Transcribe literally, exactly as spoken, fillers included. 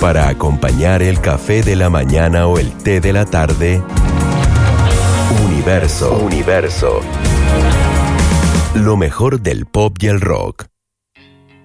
Para acompañar el café de la mañana o el té de la tarde, Universo. Universo. Lo mejor del pop y el rock.